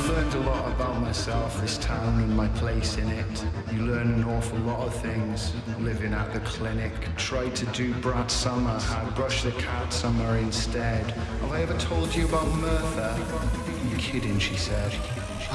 learned a lot about myself, this town and my place in it. You learn an awful lot of things, living at the clinic. Tried to do Brat Summer, had Brush the Cat Summer instead. Have I ever told you about Merthyr? I'm kidding, she said.